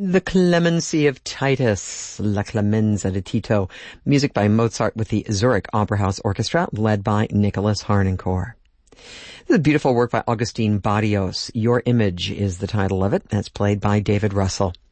The Clemency of Titus, La Clemenza de Tito, music by Mozart with the Zurich Opera House Orchestra, led by Nicholas Harnoncourt. This is a beautiful work by Augustin Barrios. Your Image is the title of it. That's played by David Russell.